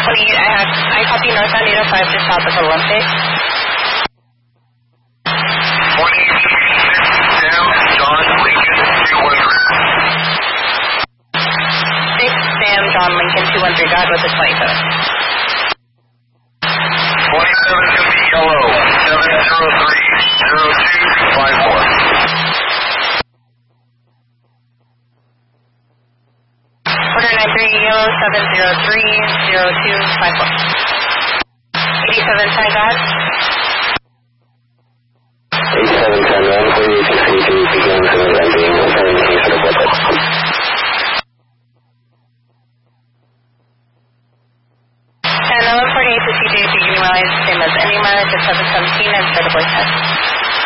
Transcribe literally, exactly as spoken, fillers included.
twenty, I have, I copy northbound eight oh five to south of Olympic. twenty-six down, John Lincoln, two one three. six Sam John Lincoln two one three, God with the twenty-seven. twenty-seven is going to be yellow, seven zero three zero two five four. Order nine three yellow, seven zero three zero two five four. eighty-seven, Ty God.